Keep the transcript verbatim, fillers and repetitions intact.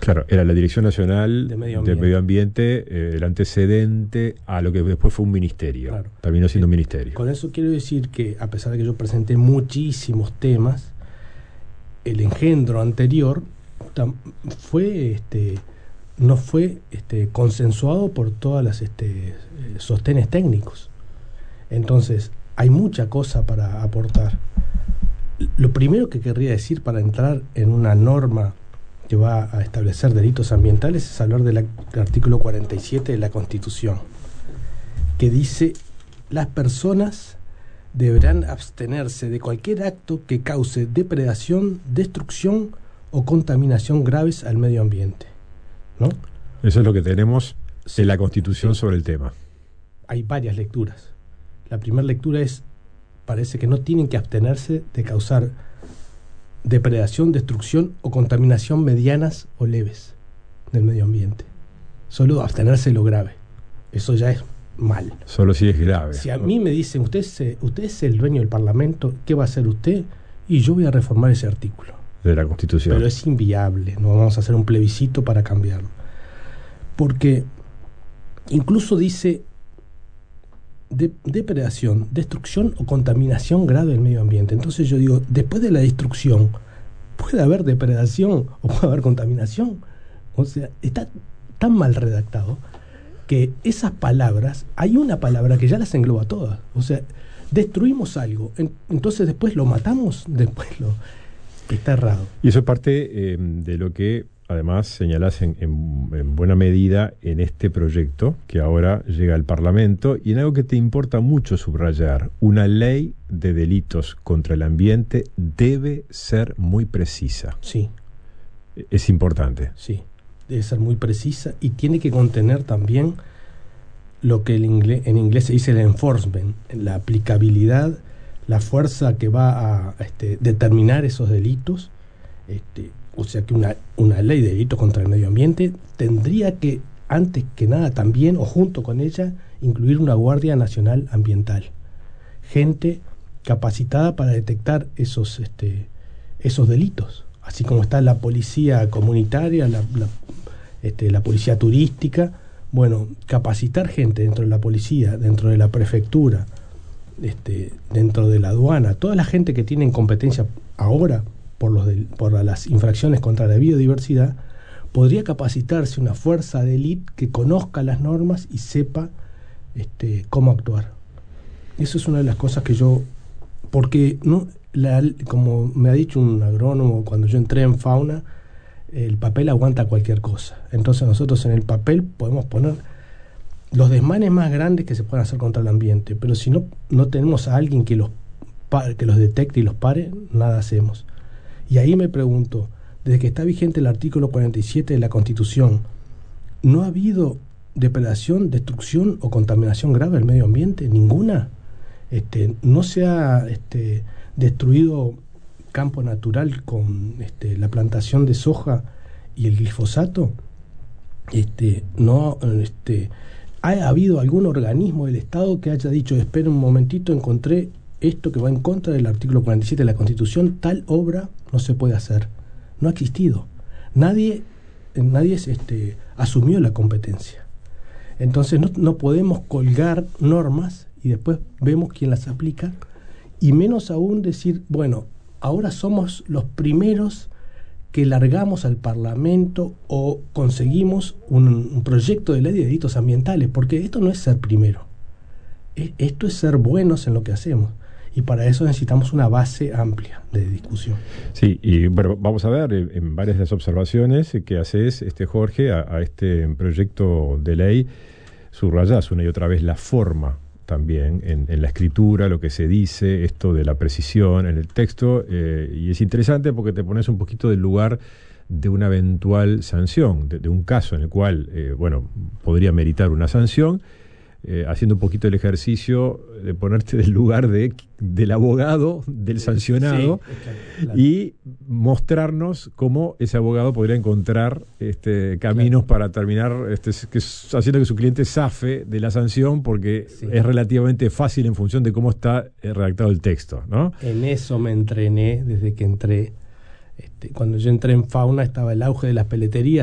Claro, era la Dirección Nacional de Medio de Ambiente, Medio Ambiente eh, el antecedente a lo que después fue un ministerio. Claro. Terminó siendo un ministerio. Con eso quiero decir que, a pesar de que yo presenté muchísimos temas, el engendro anterior tam, fue este, no fue este, consensuado por todas las este, sostenes técnicos. Entonces, hay mucha cosa para aportar. Lo primero que querría decir para entrar en una norma que va a establecer delitos ambientales es hablar de la, del artículo cuarenta y siete de la Constitución, que dice: las personas deberán abstenerse de cualquier acto que cause depredación, destrucción o contaminación graves al medio ambiente, ¿no? Eso es lo que tenemos Sí, en la Constitución sí. sobre el tema. Hay varias lecturas. La primera lectura es, parece que no tienen que abstenerse de causar depredación, destrucción o contaminación medianas o leves del medio ambiente. Solo abstenerse de lo grave. Eso ya es mal. Solo si es grave. Si a mí me dicen, usted es, usted es el dueño del Parlamento, ¿qué va a hacer usted? Y yo voy a reformar ese artículo. De la Constitución. Pero es inviable, no vamos a hacer un plebiscito para cambiarlo. Porque incluso dice de, depredación, destrucción o contaminación grave del medio ambiente. Entonces yo digo, después de la destrucción, ¿puede haber depredación o puede haber contaminación? O sea, está tan mal redactado que esas palabras, hay una palabra que ya las engloba todas. O sea, destruimos algo, en, entonces después lo matamos, después lo... Está errado. Y eso es parte eh, de lo que además señalás en, en, en buena medida en este proyecto que ahora llega al Parlamento, y en algo que te importa mucho subrayar: una ley de delitos contra el ambiente debe ser muy precisa. Sí. Es importante. Sí, debe ser muy precisa y tiene que contener también lo que el inglés, en inglés se dice el enforcement, la aplicabilidad, la fuerza que va a este, determinar esos delitos. Este, o sea que una, una ley de delitos contra el medio ambiente tendría que, antes que nada también, o junto con ella, incluir una Guardia Nacional Ambiental. Gente capacitada para detectar esos, este, esos delitos. Así como está la policía comunitaria, la, la, este, la policía turística. Bueno, capacitar gente dentro de la policía, dentro de la prefectura, este, dentro de la aduana, toda la gente que tiene competencia ahora por, los de, por las infracciones contra la biodiversidad, podría capacitarse una fuerza de élite que conozca las normas y sepa este, cómo actuar. Eso es una de las cosas que yo, porque no, la, como me ha dicho un agrónomo cuando yo entré en fauna, el papel aguanta cualquier cosa. Entonces nosotros en el papel podemos poner los desmanes más grandes que se puedan hacer contra el ambiente, pero si no, no tenemos a alguien que los, que los detecte y los pare, nada hacemos. Y ahí me pregunto, desde que está vigente el artículo cuarenta y siete de la Constitución, ¿no ha habido depredación, destrucción o contaminación grave del medio ambiente? Ninguna. Este, no se ha este, destruido campo natural con este, la plantación de soja y el glifosato. Este, no, este, ¿ha habido algún organismo del Estado que haya dicho, espera un momentito, encontré esto que va en contra del artículo cuarenta y siete de la Constitución, tal obra no se puede hacer? No ha existido. Nadie, nadie este, asumió la competencia. Entonces no, no podemos colgar normas y después vemos quién las aplica, y menos aún decir, bueno, ahora somos los primeros que largamos al Parlamento o conseguimos un, un proyecto de ley de delitos ambientales, porque esto no es ser primero, esto es ser buenos en lo que hacemos, y para eso necesitamos una base amplia de discusión. Sí, y bueno, vamos a ver en varias de las observaciones que haces, este, Jorge, a, a este proyecto de ley, subrayás una y otra vez la forma también en, en la escritura, lo que se dice, esto de la precisión en el texto, eh, y es interesante porque te pones un poquito del lugar de una eventual sanción, de, de un caso en el cual, eh, bueno, podría meritar una sanción, eh, haciendo un poquito el ejercicio de ponerte del lugar de, del abogado, del sancionado, sí, claro, claro. Y mostrarnos cómo ese abogado podría encontrar este, caminos, claro, para terminar este, que, haciendo que su cliente zafe de la sanción, porque sí, es relativamente fácil en función de cómo está redactado el texto, ¿no? En eso me entrené desde que entré. Este, cuando yo entré en fauna estaba el auge de las peleterías.